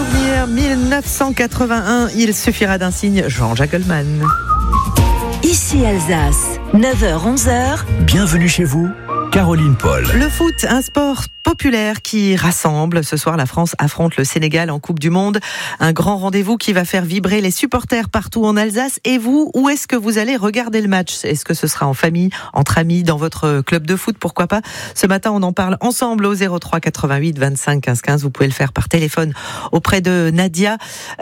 souvenir, 1981, il suffira d'un signe, Jean-Jacques Goldman. Ici Alsace, 9h-11h. Bienvenue chez vous, Caroline Paul. Le foot, un sport populaire qui rassemble. Ce soir, la France affronte le Sénégal en Coupe du Monde. Un grand rendez-vous qui va faire vibrer les supporters partout en Alsace. Et vous, où est-ce que vous allez regarder le match ? Est-ce que ce sera en famille, entre amis, dans votre club de foot ? Pourquoi pas ? Ce matin, on en parle ensemble au 03 88 25 15 15. Vous pouvez le faire par téléphone auprès de Nadia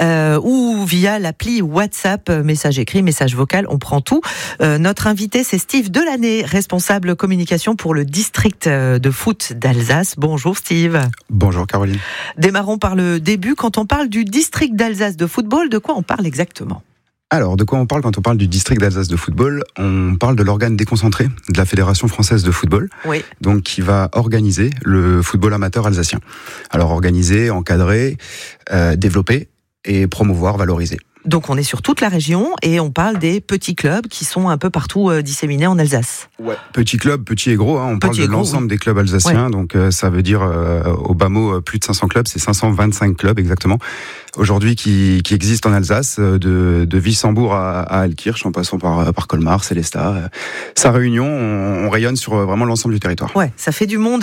ou via l'appli WhatsApp, message écrit, message vocal, on prend tout. Notre invité, c'est Steve Delaney, responsable communication pour le district de foot d'Alsace. Bonjour Steve. Bonjour Caroline. Démarrons par le début. Quand on parle du district d'Alsace de football, de quoi on parle exactement ? Alors, de quoi on parle quand on parle du district d'Alsace de football ? On parle de l'organe déconcentré de la Fédération française de football, oui. Donc qui va organiser le football amateur alsacien. Alors organiser, encadrer, développer et promouvoir, valoriser. Donc on est sur toute la région et on parle des petits clubs qui sont un peu partout disséminés en Alsace. Ouais. Petits clubs, petits et gros, on parle de l'ensemble des clubs alsaciens, ouais. Donc ça veut dire au bas mot plus de 500 clubs, c'est 525 clubs exactement, aujourd'hui qui existent en Alsace, de Wissembourg à Altkirch, en passant par Colmar, Sélestat, sa Réunion, on rayonne sur vraiment l'ensemble du territoire. Ouais, ça fait du monde,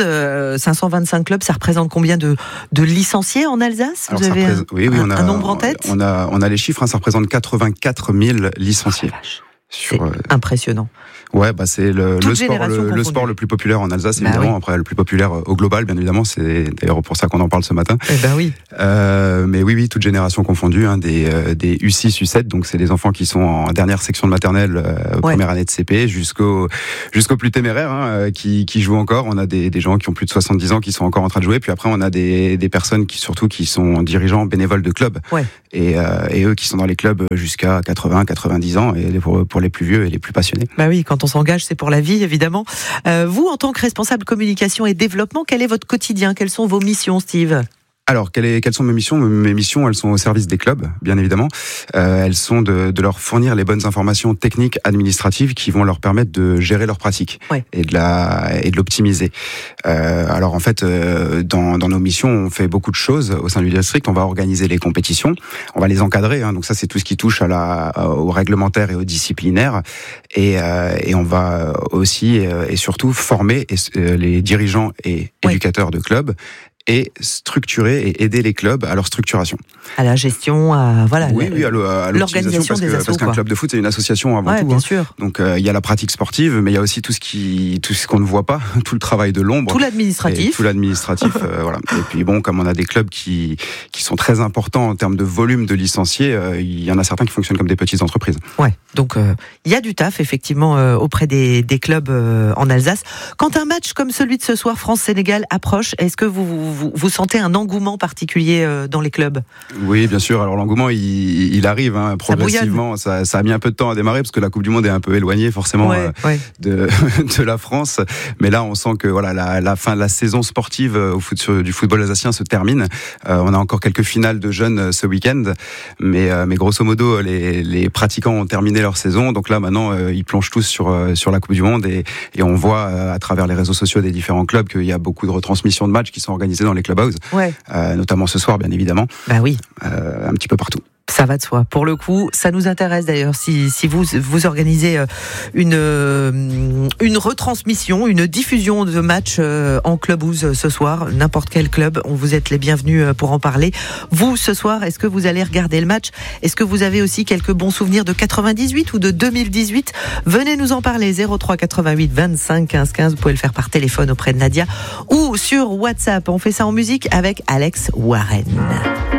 525 clubs, ça représente combien de licenciés en Alsace ? Vous avez un nombre en tête ? On a les chiffres, ça représente 84 000 licenciés. C'est impressionnant. Ouais, c'est le sport le plus populaire en Alsace, évidemment. Oui. Après, le plus populaire au global, bien évidemment. C'est d'ailleurs pour ça qu'on en parle ce matin. Eh ben oui. Mais oui, toute génération confondue, des U6, U7. Donc, c'est des enfants qui sont en dernière section de maternelle, première année de CP, jusqu'au plus téméraire, qui jouent encore. On a des gens qui ont plus de 70 ans qui sont encore en train de jouer. Puis après, on a des personnes qui sont dirigeants bénévoles de clubs. Ouais. Et eux qui sont dans les clubs jusqu'à 80, 90 ans, et pour les plus vieux et les plus passionnés. Bah oui, quand on s'engage, c'est pour la vie, évidemment. Vous, en tant que responsable communication et développement, quel est votre quotidien ? Quelles sont vos missions, Steve ? Alors, quelles sont mes missions ? Mes missions, elles sont au service des clubs, bien évidemment. Elles sont de leur fournir les bonnes informations techniques, administratives, qui vont leur permettre de gérer leurs pratiques, ouais. et de l'optimiser. Alors, en fait, dans nos missions, on fait beaucoup de choses au sein du district. On va organiser les compétitions, on va les encadrer. Donc ça, c'est tout ce qui touche au réglementaire et au disciplinaire. Et on va aussi et surtout former les dirigeants et éducateurs de clubs, et structurer et aider les clubs à leur structuration. À la gestion, à l'organisation des assos. Parce qu'un club de foot, c'est une association avant tout. Bien sûr. Donc il y a la pratique sportive, mais il y a aussi tout ce qu'on ne voit pas, tout le travail de l'ombre. Tout l'administratif. Voilà. Et puis comme on a des clubs qui sont très importants en termes de volume de licenciés, il y en a certains qui fonctionnent comme des petites entreprises. Ouais. Donc il y a du taf effectivement auprès des clubs en Alsace. Quand un match comme celui de ce soir, France-Sénégal, approche, est-ce que vous sentez un engouement particulier dans les clubs ? Oui, bien sûr. Alors l'engouement, il arrive progressivement. Ça a mis un peu de temps à démarrer parce que la Coupe du Monde est un peu éloignée forcément de la France. Mais là, on sent que la fin de la saison sportive du football alsacien se termine. On a encore quelques finales de jeunes ce week-end, mais grosso modo, les pratiquants ont terminé leur saison. Donc là, maintenant, ils plongent tous sur la Coupe du Monde et on voit à travers les réseaux sociaux des différents clubs qu'il y a beaucoup de retransmissions de matchs qui sont organisées dans les clubhouses, notamment ce soir bien évidemment, un petit peu partout. Ça va de soi. Pour le coup, ça nous intéresse d'ailleurs si vous organisez une retransmission, une diffusion de match en clubhouse ce soir, n'importe quel club, vous êtes les bienvenus pour en parler. Vous, ce soir, est-ce que vous allez regarder le match ? Est-ce que vous avez aussi quelques bons souvenirs de 98 ou de 2018 ? Venez nous en parler, 03 88 25 15 15. Vous pouvez le faire par téléphone auprès de Nadia ou sur WhatsApp. On fait ça en musique avec Alex Warren.